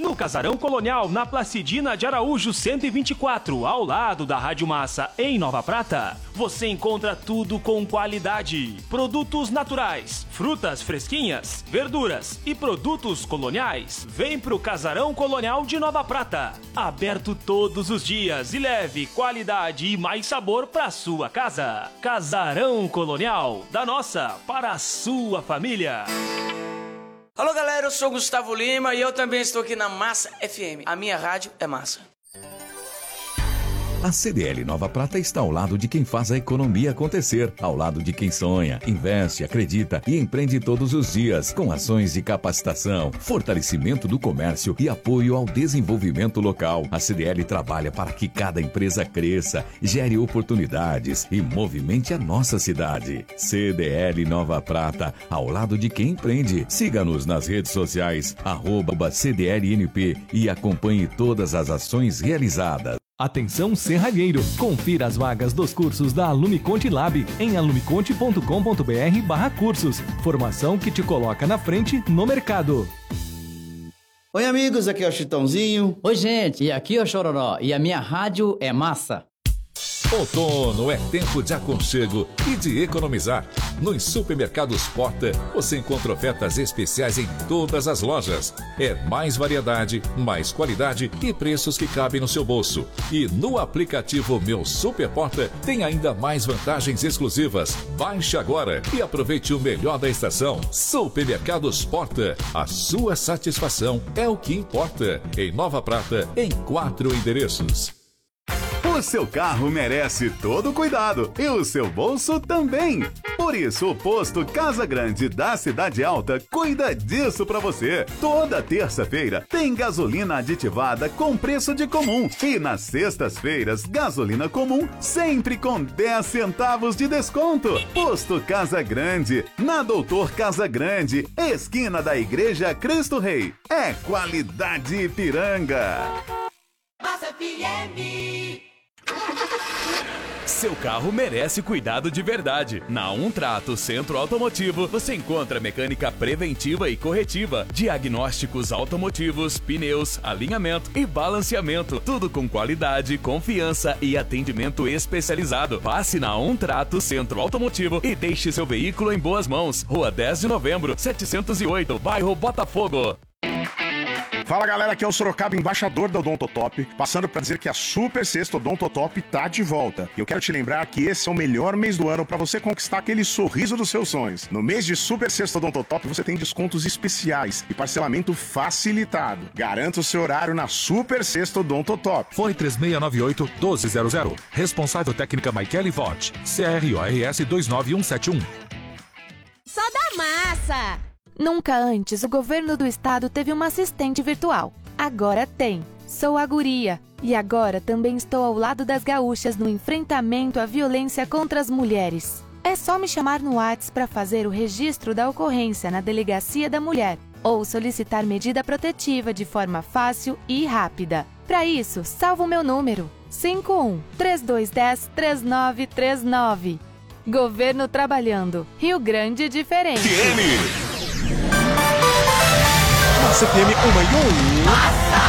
No Casarão Colonial, na Placidina de Araújo 124, ao lado da Rádio Massa, em Nova Prata, você encontra tudo com qualidade. Produtos naturais, frutas fresquinhas, verduras e produtos coloniais. Vem pro Casarão Colonial de Nova Prata. Aberto todos os dias e leve qualidade e mais sabor pra sua casa. Casarão Colonial, da nossa para a sua família. Alô galera, eu sou Gustavo Lima e eu também estou aqui na Massa FM. A minha rádio é Massa. A CDL Nova Prata está ao lado de quem faz a economia acontecer, ao lado de quem sonha, investe, acredita e empreende todos os dias, com ações de capacitação, fortalecimento do comércio e apoio ao desenvolvimento local. A CDL trabalha para que cada empresa cresça, gere oportunidades e movimente a nossa cidade. CDL Nova Prata, ao lado de quem empreende. Siga-nos nas redes sociais, @CDLNP e acompanhe todas as ações realizadas. Atenção serralheiro, confira as vagas dos cursos da Alumiconte Lab em alumiconte.com.br/cursos. Formação que te coloca na frente no mercado. Oi amigos, aqui é o Chitãozinho. Oi gente, e aqui é o Chororó e a minha rádio é Massa. Outono é tempo de aconchego e de economizar. Nos supermercados Porta, você encontra ofertas especiais em todas as lojas. É mais variedade, mais qualidade e preços que cabem no seu bolso. E no aplicativo Meu Super Porta tem ainda mais vantagens exclusivas. Baixe agora e aproveite o melhor da estação. Supermercados Porta, a sua satisfação é o que importa. Em Nova Prata, em 4 endereços. O seu carro merece todo cuidado e o seu bolso também. Por isso, o posto Casa Grande da Cidade Alta cuida disso pra você. Toda terça-feira tem gasolina aditivada com preço de comum. E nas sextas-feiras, gasolina comum sempre com 10 centavos de desconto. Posto Casa Grande, na Doutor Casa Grande, esquina da Igreja Cristo Rei. É qualidade Ipiranga. Massa FM. Seu carro merece cuidado de verdade. Na Trato Centro Automotivo, você encontra mecânica preventiva e corretiva, diagnósticos automotivos, pneus, alinhamento e balanceamento. Tudo com qualidade, confiança e atendimento especializado. Passe na Trato Centro Automotivo e deixe seu veículo em boas mãos. Rua 10 de Novembro, 708, bairro Botafogo. Fala galera, aqui é o Sorocaba, embaixador da Odontotop, passando para dizer que a Super Sexta Odontotop tá de volta. E eu quero te lembrar que esse é o melhor mês do ano para você conquistar aquele sorriso dos seus sonhos. No mês de Super Sexta Odontotop você tem descontos especiais e parcelamento facilitado. Garanta o seu horário na Super Sexta Odontotop. Fone 3698-1200. Responsável técnica Michele Vott. CRORS 29171. Só da massa! Nunca antes o governo do estado teve uma assistente virtual. Agora tem. Sou a Guria. E agora também estou ao lado das gaúchas no enfrentamento à violência contra as mulheres. É só me chamar no WhatsApp para fazer o registro da ocorrência na Delegacia da Mulher ou solicitar medida protetiva de forma fácil e rápida. Para isso, salva o meu número: 51-3210-3939. Governo trabalhando. Rio Grande diferente. Massa FM 1 e 1. Massa!